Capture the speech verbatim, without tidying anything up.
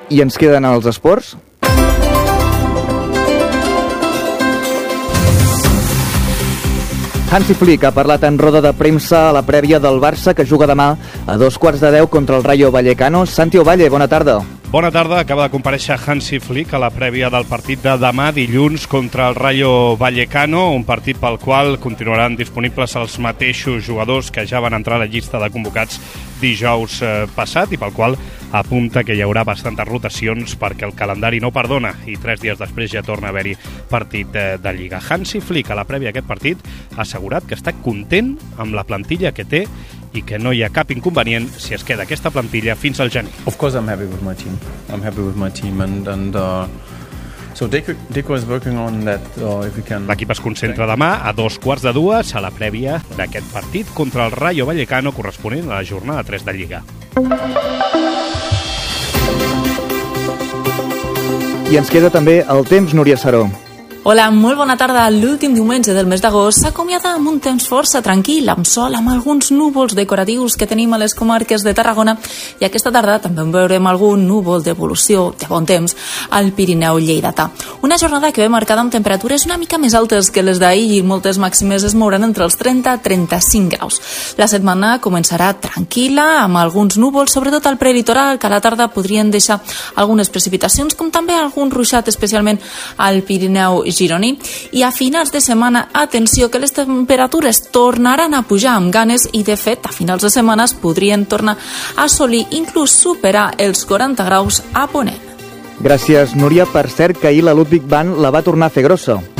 I ens queden els esports. Hansi Flick ha parlat en roda de premsa a la prèvia del Barça, que juga demà a dos quarts de deu contra el Rayo Vallecano. Santi Ovalle, bona tarda. Bona tarda. Acaba de comparèixer Hansi Flick a la prèvia del partit de demà, dilluns, contra el Rayo Vallecano, un partit pel qual continuaran disponibles els mateixos jugadors que ja van entrar a la llista de convocats dijous eh, passat i pel qual apunta que hi haurà bastantes rotacions perquè el calendari no perdona i tres dies després ja torna a haver-hi partit eh, de Lliga. Hansi Flick, a la prèvia d'aquest partit, ha assegurat que està content amb la plantilla que té i que no hi ha cap inconvenient si es queda aquesta plantilla fins al gener. Of course I'm happy with my team. I'm happy with my team and, and uh, so Deco, Deco is working on that uh, if we can. L'equip es concentra demà a dos quarts de dues a la prèvia d'aquest partit contra el Rayo Vallecano corresponent a la jornada tres de Lliga. I ens queda també el temps, Núria Saró. Hola, molt bona tarda. L'últim diumenge del mes d'agost s'acomiada amb un temps força tranquil, amb sol, amb alguns núvols decoratius que tenim a les comarques de Tarragona, i aquesta tarda també en veurem algun núvol d'evolució de bon temps al Pirineu lleidatà. Una jornada que ve marcada amb temperatures una mica més altes que les d'ahir i moltes màximes es mouran entre els trenta i trenta-cinc graus. La setmana començarà tranquil·la, amb alguns núvols, sobretot al prelitoral, que a la tarda podrien deixar algunes precipitacions, com també algun ruixat, especialment al Pirineu gironí, i a finals de setmana, atenció, que les temperatures tornaran a pujar amb ganes i, de fet, a finals de setmanes podrien tornar a assolir, inclús superar els quaranta graus a Ponent. Gràcies, Núria. Per cert, que ahir la Ludwig Band la va tornar a fer grossa.